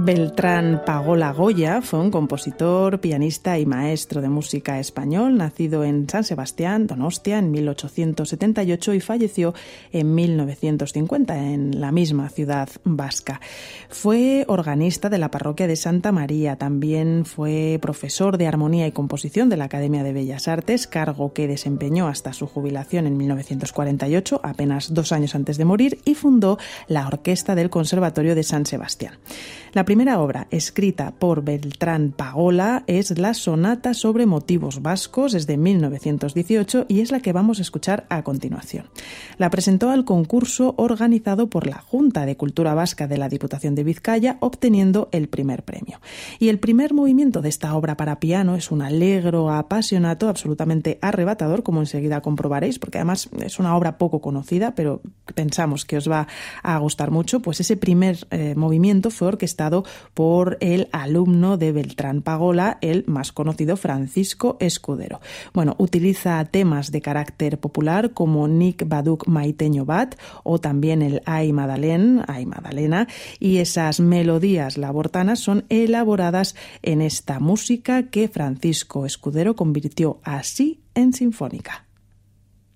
Beltrán Pagola Goya fue un compositor, pianista y maestro de música español, nacido en San Sebastián, Donostia, en 1878 y falleció en 1950 en la misma ciudad vasca. Fue organista de la parroquia de Santa María, también fue profesor de armonía y composición de la Academia de Bellas Artes, cargo que desempeñó hasta su jubilación en 1948, apenas 2 años antes de morir, y fundó la Orquesta del Conservatorio de San Sebastián. La primera obra escrita por Beltrán Pagola es la Sonata sobre motivos vascos, es de 1918 y es la que vamos a escuchar a continuación. La presentó al concurso organizado por la Junta de Cultura Vasca de la Diputación de Vizcaya, obteniendo el primer premio. Y el primer movimiento de esta obra para piano es un allegro appassionato absolutamente arrebatador, como enseguida comprobaréis, porque además es una obra poco conocida, pero pensamos que os va a gustar mucho. Pues ese primer movimiento fue orquestado por el alumno de Beltrán Pagola, el más conocido Francisco Escudero. Bueno, utiliza temas de carácter popular como Nik Baduk Maiteño Bat o también el Ai Madalena, y esas melodías labortanas son elaboradas en esta música que Francisco Escudero convirtió así en sinfónica.